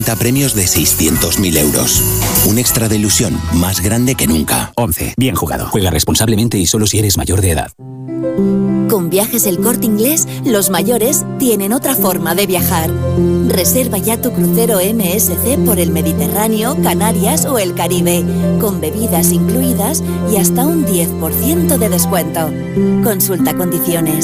Premios de 600.000 euros. Un extra de ilusión más grande que nunca. 11. Bien jugado. Juega responsablemente y solo si eres mayor de edad. Con Viajes El Corte Inglés, los mayores tienen otra forma de viajar. Reserva ya tu crucero MSC por el Mediterráneo, Canarias o el Caribe, con bebidas incluidas y hasta un 10% de descuento. Consulta condiciones.